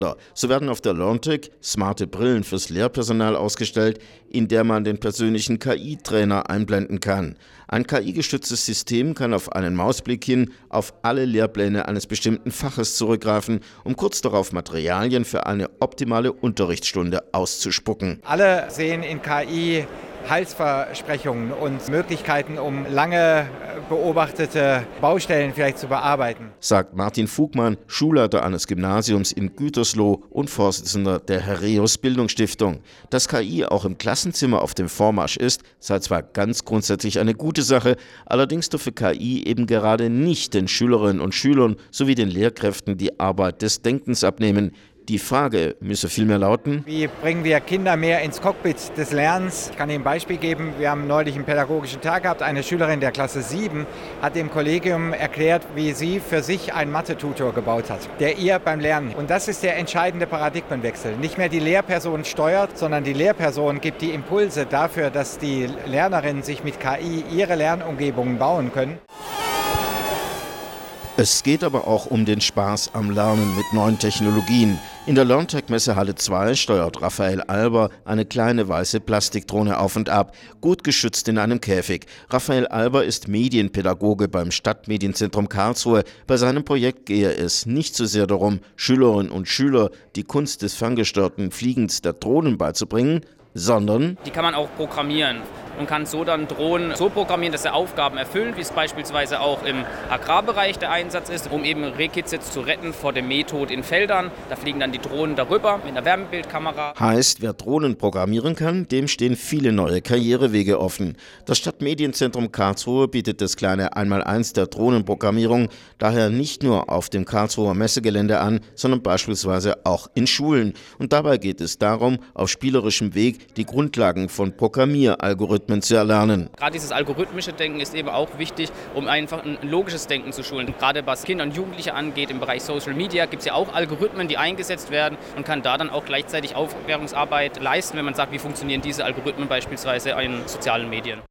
So werden auf der LearnTech smarte Brillen fürs Lehrpersonal ausgestellt, in der man den persönlichen KI-Trainer einblenden kann. Ein KI-gestütztes System kann auf einen Mausblick hin auf alle Lehrpläne eines bestimmten Faches zurückgreifen, um kurz darauf Materialien für eine optimale Unterrichtsstunde auszuspucken. Alle sehen in KI Heilsversprechungen und Möglichkeiten, um lange beobachtete Baustellen vielleicht zu bearbeiten. Sagt Martin Fugmann, Schulleiter eines Gymnasiums in Gütersloh und Vorsitzender der Herreus Bildungsstiftung. Dass KI auch im Klassenzimmer auf dem Vormarsch ist, sei zwar ganz grundsätzlich eine gute Sache, allerdings dürfe KI eben gerade nicht den Schülerinnen und Schülern sowie den Lehrkräften die Arbeit des Denkens abnehmen. Die Frage müsse vielmehr lauten: Wie bringen wir Kinder mehr ins Cockpit des Lernens? Ich kann Ihnen ein Beispiel geben. Wir haben neulich einen pädagogischen Tag gehabt. Eine Schülerin der Klasse 7 hat dem Kollegium erklärt, wie sie für sich einen Mathe-Tutor gebaut hat, der ihr beim Lernen. Und das ist der entscheidende Paradigmenwechsel. Nicht mehr die Lehrperson steuert, sondern die Lehrperson gibt die Impulse dafür, dass die Lernerinnen sich mit KI ihre Lernumgebungen bauen können. Es geht aber auch um den Spaß am Lernen mit neuen Technologien. In der LearnTech-Messe Halle 2 steuert Raphael Alber eine kleine weiße Plastikdrohne auf und ab, gut geschützt in einem Käfig. Raphael Alber ist Medienpädagoge beim Stadtmedienzentrum Karlsruhe. Bei seinem Projekt gehe es nicht so sehr darum, Schülerinnen und Schüler die Kunst des ferngesteuerten Fliegens der Drohnen beizubringen, sondern die kann man auch programmieren und kann so dann Drohnen so programmieren, dass er Aufgaben erfüllt, wie es beispielsweise auch im Agrarbereich der Einsatz ist, um eben Rehkitze zu retten vor dem Mähtod in Feldern. Da fliegen dann die Drohnen darüber mit einer Wärmebildkamera. Heißt, wer Drohnen programmieren kann, dem stehen viele neue Karrierewege offen. Das Stadtmedienzentrum Karlsruhe bietet das kleine Einmaleins der Drohnenprogrammierung daher nicht nur auf dem Karlsruher Messegelände an, sondern beispielsweise auch in Schulen. Und dabei geht es darum, auf spielerischem Weg die Grundlagen von Programmieralgorithmen zu erlernen. Gerade dieses algorithmische Denken ist eben auch wichtig, um einfach ein logisches Denken zu schulen. Gerade was Kinder und Jugendliche angeht, im Bereich Social Media gibt es ja auch Algorithmen, die eingesetzt werden und kann da dann auch gleichzeitig Aufklärungsarbeit leisten, wenn man sagt, wie funktionieren diese Algorithmen beispielsweise in sozialen Medien.